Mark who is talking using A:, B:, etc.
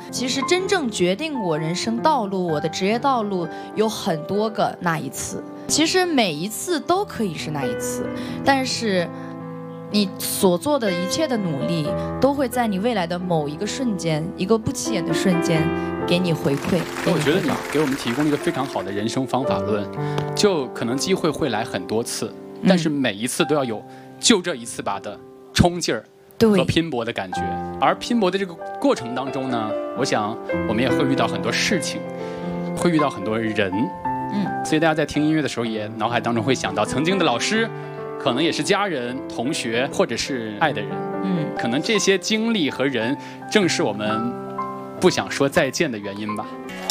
A: 其实真正决定我人生道路、我的职业道路有很多个那一次。其实每一次都可以是那一次，但是你所做的一切的努力，都会在你未来的某一个瞬间，一个不起眼的瞬间，给你回馈。
B: 我觉得你给我们提供了一个非常好的人生方法论，就可能机会会来很多次，但是每一次都要有就这一次吧的冲劲儿和拼搏的感觉。而拼搏的这个过程当中呢，我想我们也会遇到很多事情，会遇到很多人。所以大家在听音乐的时候，也脑海当中会想到曾经的老师，可能也是家人、同学，或者是爱的人。可能这些经历和人，正是我们不想说再见的原因吧。